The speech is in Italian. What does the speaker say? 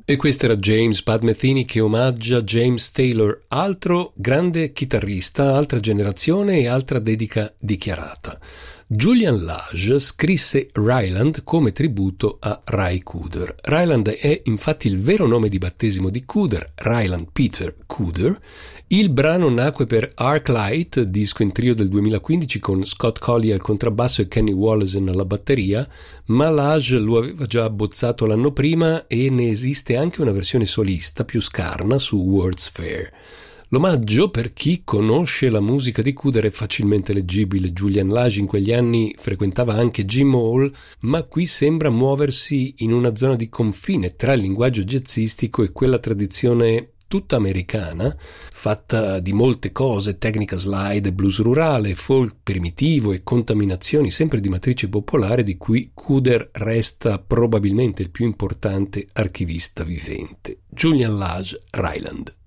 E questo era James Pat Metheny che omaggia James Taylor, altro grande chitarrista, altra generazione e altra dedica dichiarata. Julian Lage scrisse Ryland come tributo a Ry Cooder. Ryland è infatti il vero nome di battesimo di Cooder, Ryland Peter Cooder. Il brano nacque per Arclight, disco in trio del 2015 con Scott Colley al contrabbasso e Kenny Wollesen alla batteria, ma Lage lo aveva già abbozzato l'anno prima e ne esiste anche una versione solista più scarna su World's Fair. L'omaggio, per chi conosce la musica di Cooder, è facilmente leggibile. Julian Lage in quegli anni frequentava anche Jim Hall, ma qui sembra muoversi in una zona di confine tra il linguaggio jazzistico e quella tradizione tutta americana, fatta di molte cose, tecnica slide, blues rurale, folk primitivo e contaminazioni sempre di matrice popolare, di cui Cooder resta probabilmente il più importante archivista vivente. Julian Lage, Ryland.